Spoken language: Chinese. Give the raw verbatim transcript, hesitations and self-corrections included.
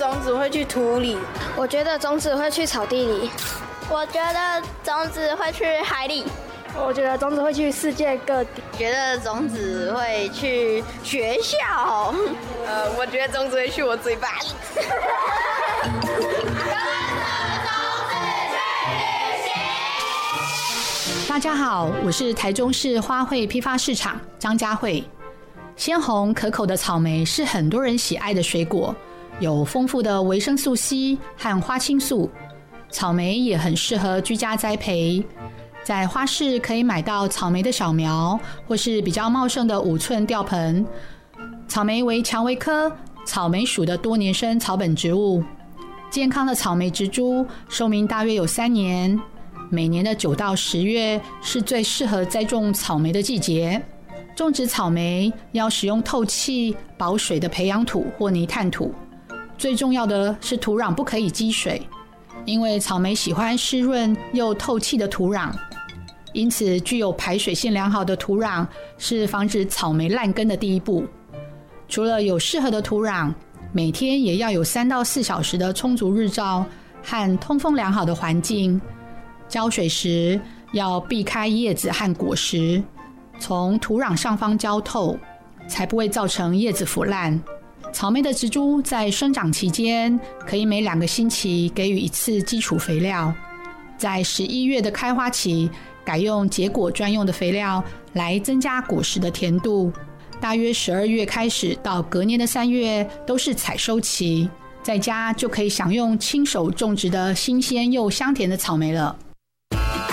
种子会去土里。 我觉得种子会去草地里。 我觉得种子会去海里。 我觉得种子会去世界各地。 觉得种子会去学校。 呃，我觉得种子会去我嘴巴里。 大家好，我是台中市花卉批发市场张佳慧。鲜红可口的草莓是很多人喜爱的水果，有丰富的维生素 C 和花青素。草莓也很适合居家栽培，在花市可以买到草莓的小苗，或是比较茂盛的五寸吊盆。草莓为蔷薇科草莓属的多年生草本植物，健康的草莓植株寿命大约有三年。每年的九到十月是最适合栽种草莓的季节。种植草莓要使用透气、保水的培养土或泥炭土。最重要的是土壤不可以积水，因为草莓喜欢湿润又透气的土壤。因此，具有排水性良好的土壤是防止草莓烂根的第一步。除了有适合的土壤，每天也要有三到四小时的充足日照和通风良好的环境。浇水时要避开叶子和果实，从土壤上方浇透，才不会造成叶子腐烂。草莓的植株在生长期间，可以每两个星期给予一次基础肥料。在十一月的开花期，改用结果专用的肥料来增加果实的甜度。大约十二月开始到隔年的三月都是采收期，在家就可以享用亲手种植的新鲜又香甜的草莓了。